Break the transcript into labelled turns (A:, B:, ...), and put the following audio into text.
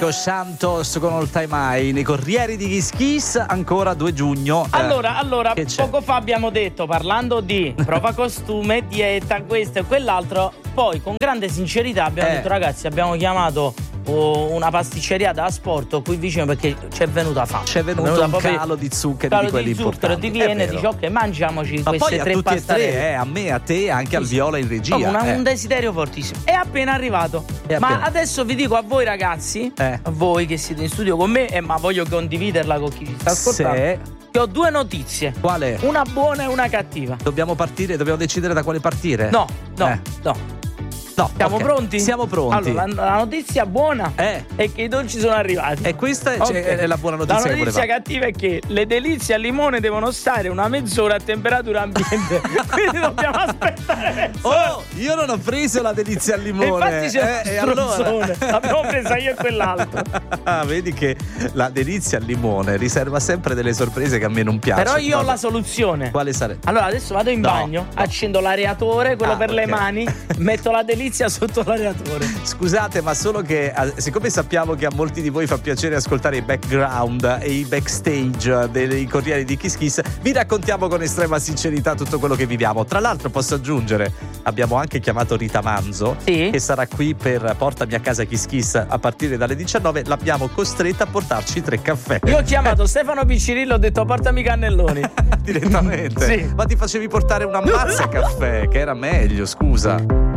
A: Santos con All Time High nei Corrieri di Kiss Kiss, ancora 2 giugno.
B: Allora, poco fa abbiamo detto, parlando di prova costume, dieta, questo e quell'altro, poi con grande sincerità abbiamo detto, ragazzi, abbiamo chiamato una pasticceria da sport qui vicino perché c'è venuta fame.
A: C'è venuto un calo di zuccheri di quelli importanti.
B: Ti viene, dice ok, mangiamoci queste tre
A: tutti
B: pastarelle.
A: E tre, a me, a te, anche al Viola in regia.
B: Un desiderio fortissimo. È appena arrivato. Ma adesso vi dico a voi ragazzi, a voi che siete in studio con me, ma voglio condividerla con chi ci sta ascoltando. Che ho 2 notizie.
A: Qual è?
B: Una buona e una cattiva.
A: Dobbiamo decidere da quale partire?
B: No. Siamo pronti?
A: Siamo pronti.
B: Allora, la notizia buona è che i dolci sono arrivati.
A: E questa è la buona notizia.
B: La notizia cattiva è che le delizie al limone devono stare una mezz'ora a temperatura ambiente. Quindi dobbiamo aspettare.
A: Io non ho preso la delizia al limone.
B: Infatti c'è un stronzone. L'avevo presa io e quell'altro.
A: Vedi che la delizia al limone riserva sempre delle sorprese che a me non piacciono.
B: Però io ho la soluzione.
A: Quale sarebbe?
B: Allora adesso vado in bagno, accendo l'areatore, quello per le mani, metto la delizia sotto l'areatore.
A: Scusate, ma solo che siccome sappiamo che a molti di voi fa piacere ascoltare i background e i backstage dei Corrieri di Kiss Kiss, vi raccontiamo con estrema sincerità tutto quello che viviamo. Tra l'altro posso aggiungere, abbiamo anche chiamato Rita Manzo, che sarà qui per Portami a casa Kiss Kiss a partire dalle 19. L'abbiamo costretta a portarci 3 caffè.
B: Io ho chiamato Stefano Piccirillo, ho detto portami i cannelloni.
A: Direttamente?
B: Sì.
A: Ma ti facevi portare una mazza caffè, che era meglio, scusa.